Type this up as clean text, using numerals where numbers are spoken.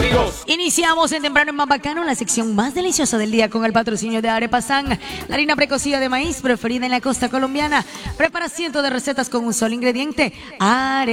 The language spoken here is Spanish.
Iniciamos en temprano en Más Bacano, la sección más deliciosa del día con el patrocinio de Arepasan, la harina precocida de maíz preferida en la costa colombiana. Prepara cientos de recetas con un solo ingrediente,